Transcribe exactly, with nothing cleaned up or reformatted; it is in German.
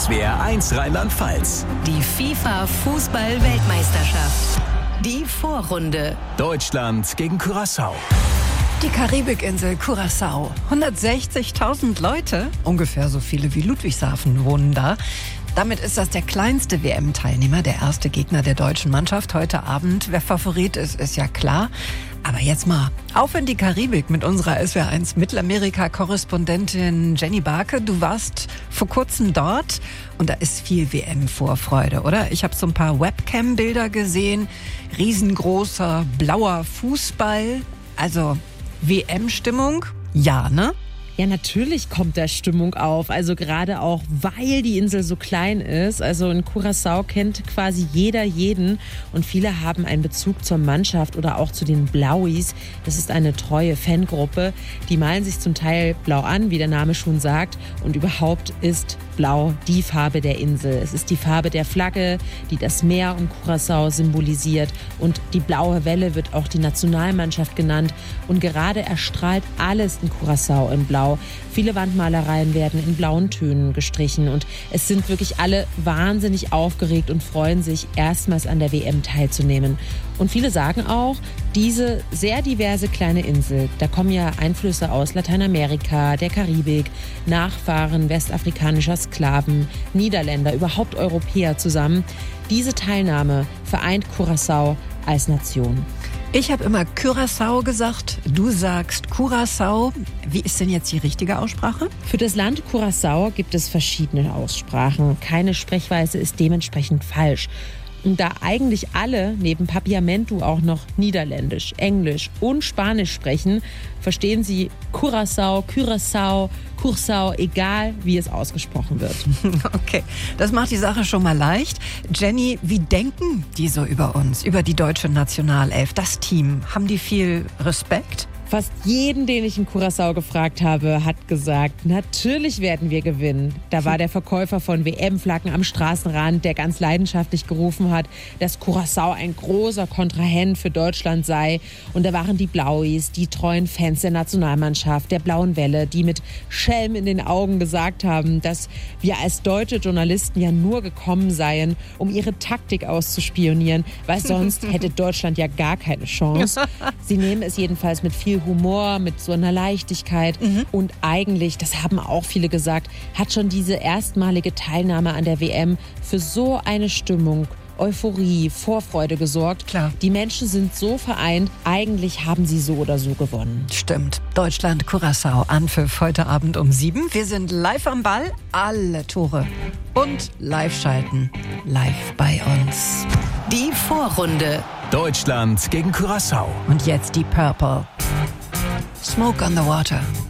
S W R eins Rheinland-Pfalz. Die FIFA-Fußball-Weltmeisterschaft. Die Vorrunde. Deutschland gegen Curaçao. Die Karibikinsel Curaçao. hundertsechzigtausend Leute, ungefähr so viele wie Ludwigshafen, wohnen da. Damit ist das der kleinste W M-Teilnehmer, der erste Gegner der deutschen Mannschaft heute Abend. Wer Favorit ist, ist ja klar. Aber jetzt mal auf in die Karibik mit unserer S W R eins Mittelamerika-Korrespondentin Jenny Barke. Du warst vor kurzem dort und da ist viel W M-Vorfreude, oder? Ich habe so ein paar Webcam-Bilder gesehen. Riesengroßer blauer Fußball. Also W M-Stimmung? Ja, ne? Ja, natürlich kommt da Stimmung auf. Also gerade auch, weil die Insel so klein ist. Also in Curaçao kennt quasi jeder jeden. Und viele haben einen Bezug zur Mannschaft oder auch zu den Blauis. Das ist eine treue Fangruppe. Die malen sich zum Teil blau an, wie der Name schon sagt. Und überhaupt ist Blau die Farbe der Insel. Es ist die Farbe der Flagge, die das Meer um Curaçao symbolisiert. Und die blaue Welle wird auch die Nationalmannschaft genannt. Und gerade erstrahlt alles in Curaçao in Blau. Viele Wandmalereien werden in blauen Tönen gestrichen und es sind wirklich alle wahnsinnig aufgeregt und freuen sich, erstmals an der W M teilzunehmen. Und viele sagen auch, diese sehr diverse kleine Insel, da kommen ja Einflüsse aus Lateinamerika, der Karibik, Nachfahren westafrikanischer Sklaven, Niederländer, überhaupt Europäer zusammen. Diese Teilnahme vereint Curaçao als Nation. Ich habe immer Curaçao gesagt, du sagst Curaçao. Wie ist denn jetzt die richtige Aussprache? Für das Land Curaçao gibt es verschiedene Aussprachen. Keine Sprechweise ist dementsprechend falsch. Und da eigentlich alle neben Papiamentu auch noch Niederländisch, Englisch und Spanisch sprechen, verstehen sie Curaçao, Curaçao, Curaçao, egal wie es ausgesprochen wird. Okay, das macht die Sache schon mal leicht. Jenny, wie denken die so über uns, über die deutsche Nationalelf, das Team? Haben die viel Respekt? Fast jeden, den ich in Curaçao gefragt habe, hat gesagt, natürlich werden wir gewinnen. Da war der Verkäufer von W M-Flaggen am Straßenrand, der ganz leidenschaftlich gerufen hat, dass Curaçao ein großer Kontrahent für Deutschland sei. Und da waren die Blauis, die treuen Fans der Nationalmannschaft, der Blauen Welle, die mit Schelm in den Augen gesagt haben, dass wir als deutsche Journalisten ja nur gekommen seien, um ihre Taktik auszuspionieren, weil sonst hätte Deutschland ja gar keine Chance. Sie nehmen es jedenfalls mit viel Humor, mit so einer Leichtigkeit. Mhm. Und eigentlich, das haben auch viele gesagt, hat schon diese erstmalige Teilnahme an der W M für so eine Stimmung, Euphorie, Vorfreude gesorgt. Klar. Die Menschen sind so vereint, eigentlich haben sie so oder so gewonnen. Stimmt. Deutschland, Curaçao, Anpfiff heute Abend um sieben. Wir sind live am Ball, alle Tore und live schalten, live bei uns. Die Vorrunde. Deutschland gegen Curaçao. Und jetzt die Purple. Smoke on the Water.